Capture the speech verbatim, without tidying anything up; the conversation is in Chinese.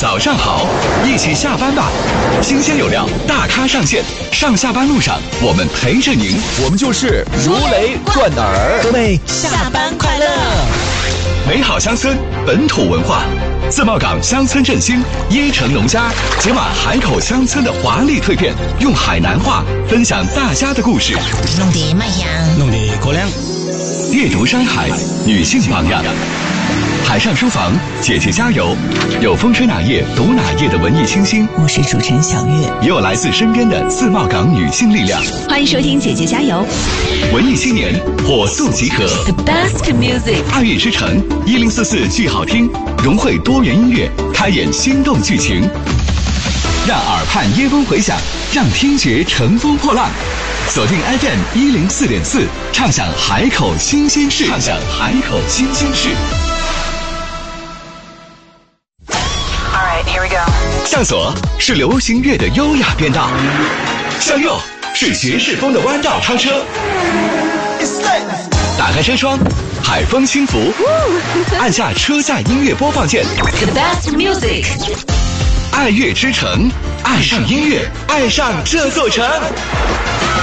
早上好，一起下班吧。新鲜有料，大咖上线，上下班路上我们陪着您。 我们就是如雷贯耳。 各位下班快乐！ 美好乡村，本土文化。自贸港乡村振兴，椰城农家解码海口乡村的华丽蜕变，用海南话分享大家的故事。 弄得卖香， 弄得过凉。 阅读山海，女性榜样。海上书房，姐姐加油！有风吹哪页读哪页的文艺清新， 我是主持人小月， 也有来自身边的自贸港女性力量。 欢迎收听姐姐加油！ 文艺青年火速集合 ，The best music， 爱乐之城一零四四剧好听，融汇多元音乐，开演心动剧情，让耳畔耶风回响，让听觉乘风破浪。锁定 F M 一零四点四，畅享海口新鲜事，畅享海口新鲜事。向左是流行乐的优雅变道，向右是爵士风的弯道超车。打开车窗，海风轻拂，按下车载音乐播放键。 The best music， 爱乐之城，爱上音乐，爱上这座城。